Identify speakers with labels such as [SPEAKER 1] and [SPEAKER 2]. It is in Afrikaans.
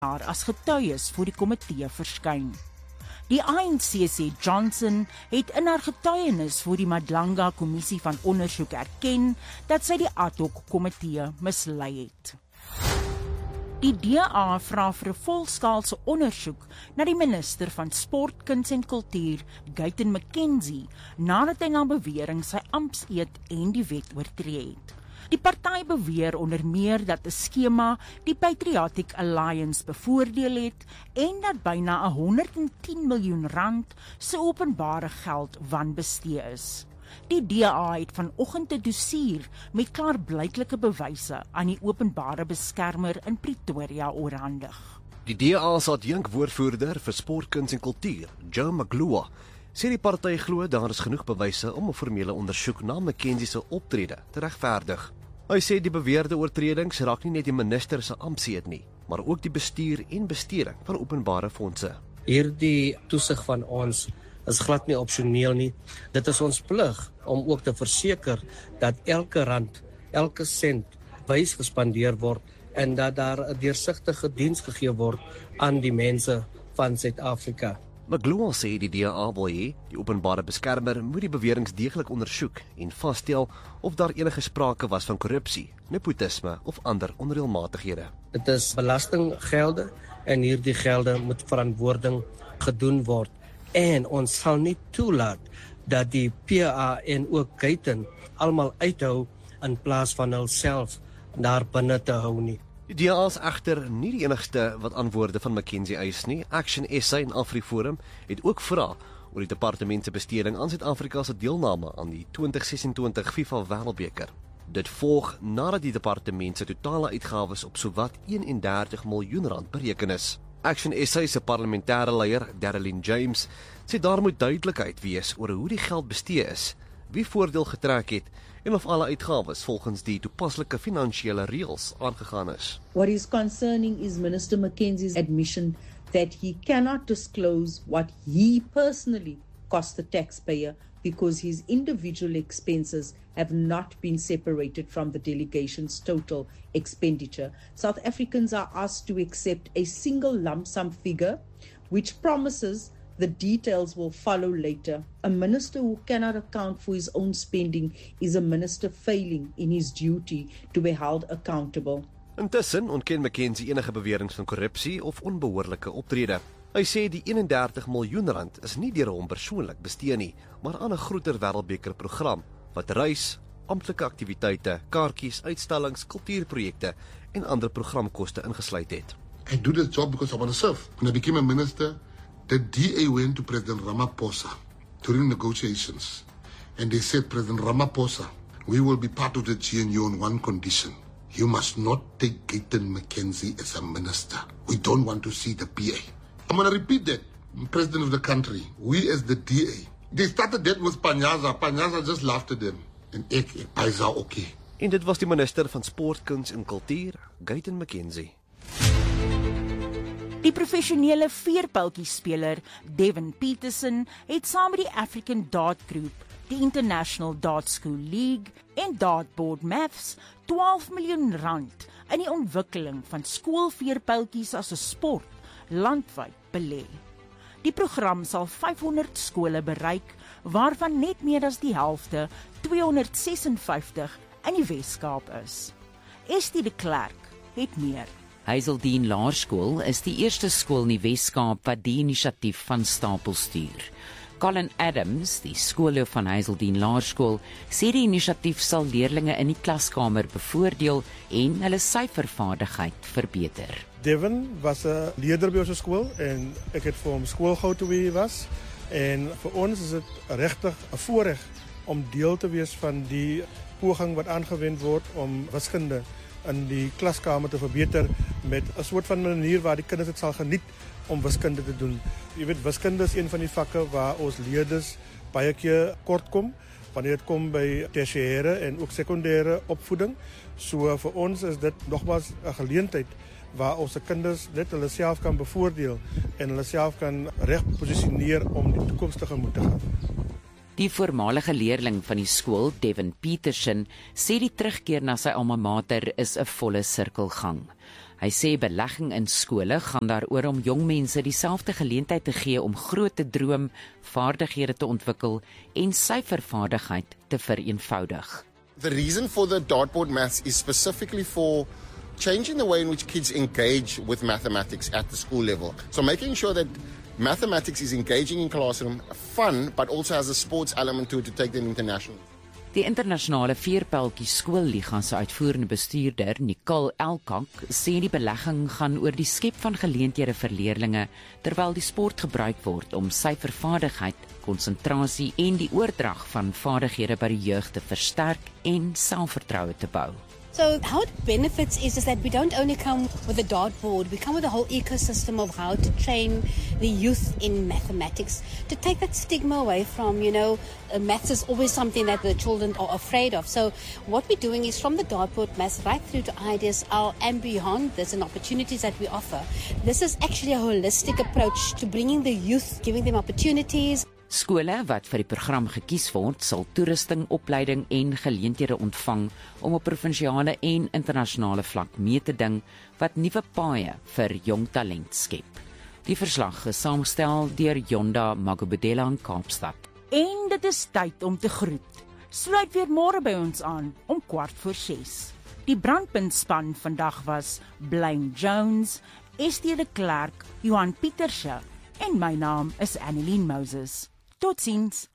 [SPEAKER 1] jaar as getuies voor die komitee verskyn. Die ANC sê Johnson het in haar getuienis voor die Madlanga Kommissie van Ondersoek erken dat sy die ad hoc komitee mislei het. Die DA vra vir 'n volskaalse ondersoek na die minister van Sport, Kuns en Kultuur, Gayton McKenzie, nadat hy na bewering sy amptseed en die wet oortree het. Die party beweer onder meer dat 'n skema die Patriotic Alliance bevoordeel het en dat byna R110 miljoen se openbare geld wanbestee is. Die DA het vanoggend 'n dossier met klaarblyklike bewyse aan die openbare beskermer in Pretoria oorhandig.
[SPEAKER 2] Die DA se adjunkwoordvoerder vir Sport, Kuns en Kultuur, Joe Magloa, sê die party glo daar is genoeg bewyse om 'n formele ondersoek na McKenzie se optrede te regverdig. Hy sê die beweerde oortredings raak nie net die minister se amptseed nie, maar ook die bestuur en besteding van openbare fondse.
[SPEAKER 3] Hierdie toesig van ons is glad nie opsioneel nie. Dit is ons plig om ook te verseker dat elke rand, elke sent wys gespandeer word en dat daar 'n deursigtige diens gegee word aan die mense van Suid-Afrika.
[SPEAKER 2] Magloa sê die DA wil hê die openbare beskermer moet die beweringe deeglik ondersoek en vasstel of daar enige sprake was van korrupsie, nepotisme of ander onreëlmatighede.
[SPEAKER 3] Dit is belastinggelde en hierdie gelde moet verantwoording gedoen word. En ons sal nie toelaat dat die PA en ook Gayton almal uithou in plaas van hulself daar binne te hou nie.
[SPEAKER 2] Die DA is egter nie die enigste wat antwoorde van McKenzie eis nie. Action SA en AfriForum het ook vra oor die departement se besteding aan Suid-Afrika se deelname aan die 2026 FIFA Wêreldbeker. Dit volg nadat die departement se totale uitgawes op sowat R31 miljoen bereken is. Action SA se parlementêre leier, Darlene James, sê daar moet duidelikheid wees oor hoe die geld bestee is, wie voordeel getrek het en of alle uitgawes volgens die toepaslike finansiële reëls aangegaan is.
[SPEAKER 4] What is concerning is Minister McKenzie's admission that he cannot disclose what he personally cost the taxpayer because his individual expenses have not been separated from the delegation's total expenditure. South Africans are asked to accept a single lump sum figure which promises the details will follow later. A minister who cannot account for his own spending is a minister failing in his duty to be held accountable.
[SPEAKER 2] Intussen ontken McKenzie enige beweringe van korrupsie of onbehoorlike optrede. Hy sê die R31 miljoen is nie deur hom persoonlik bestee nie, maar aan 'n groter wêreldbeker program wat reis, amptelike aktiwiteite, kaartjies, uitstallings, kultuurprojekte en ander programkoste ingesluit het.
[SPEAKER 5] I do this job because I want to serve. When I became a minister, the DA went to President Ramaphosa during negotiations and they said, President Ramaphosa, we will be part of the GNU on one condition. You must not take Gayton McKenzie as a minister. We don't want to see the PA. I'm going to repeat that, President of the country, we as the DA. They started that with Panyaza. Panyaza just laughed at them. En ek paisa okay.
[SPEAKER 2] En dit was die minister van Sport, Kuns en Kultuur, Gayton McKenzie.
[SPEAKER 1] Die professionele veerpeltjiespeler Devin Peterson het saam met die African Dart Group, die International Dart School League en Dartboard Maths R12 miljoen in die ontwikkeling van skoolveerpeltjies as 'n sport landwyd belê. Die program sal 500 skole bereik, waarvan net meer as die helfte, 256, in die Wes-Kaap is. Estie de Klerk het meer.
[SPEAKER 6] Hazeldean Laerskool is die eerste skool in die Wes-Kaap wat die inisiatief van stapel stuur. Colin Adams, die skoolhoof van Hazeldean Laerskool, sê die inisiatief sal leerlinge in die klaskamer bevoordeel en hulle syfervaardigheid verbeter.
[SPEAKER 7] Devin was 'n leerder by ons skool en ek het vir hom skool gehou toe hy was. En vir ons is dit regtig 'n voorreg om deel te wees van die poging wat aangewend word om wiskunde in die klaskamer te verbeter met 'n soort van manier waar die kinders dit sal geniet om wiskunde te doen. Jy weet, wiskunde is een van die vakke waar ons leerders baie keer kort kom wanneer dit kom by tersiêre en ook sekondêre opvoeding. So vir ons is dit nogmaals 'n geleentheid waar ons kinders net hulle self kan bevoordeel en hulle self kan reg posisioneer om die toekoms tegemoet te gaan.
[SPEAKER 6] Die voormalige leerling van die skool, Devin Peterson, sê die terugkeer na sy alma mater is 'n volle sirkelgang. Hy sê belegging in skole gaan daaroor om jong mense dieselfde geleentheid te gee om groot te droom, vaardighede te ontwikkel en syfervaardigheid te vereenvoudig.
[SPEAKER 8] The reason for the dartboard maths is specifically for changing the way in which kids engage with mathematics at the school level. So making sure that mathematics is engaging in classroom, fun, but also has a sports element to it to take them international.
[SPEAKER 6] Die internasionale veerpeltjie skoolliga se uitvoerende bestuurder, Nicole Elkak, sê die belegging gaan oor die skep van geleenthede vir leerdlinge terwyl die sport gebruik word om syfervaardigheid, konsentrasie en die oordrag van vaardighede by die jeug te versterk en selfvertroue te bou.
[SPEAKER 9] So how it benefits is that we don't only come with a dartboard, we come with a whole ecosystem of how to train the youth in mathematics, to take that stigma away from, maths is always something that the children are afraid of. So what we're doing is from the dartboard maths right through to IDSL and beyond this and opportunities that we offer. This is actually a holistic approach to bringing the youth, giving them opportunities.
[SPEAKER 6] Skole wat vir die program gekies word, sal toerusting, opleiding en geleenthede ontvang om op provinsiale en internasionale vlak mee te ding wat nuwe paaie vir jong talent skep. Die verslag is saamgestel deur Jonda Magubudela in Kaapstad.
[SPEAKER 1] En dit is tyd om te groet. Sluit weer môre by ons aan om 6:15. Die brandpuntspan vandag was Blaine Jones, Estie de Klerk, Johan Pieterse en my naam is Annelien Moses. Tot ziens.